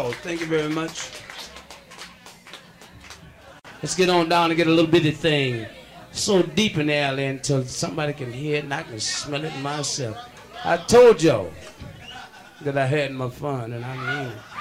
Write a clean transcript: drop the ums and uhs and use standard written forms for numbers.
applause. Thank you very much. Let's get on down and get a little bitty thing. So deep in the alley until somebody can hear it and I can smell it myself. I told y'all that I had my fun, and I mean it.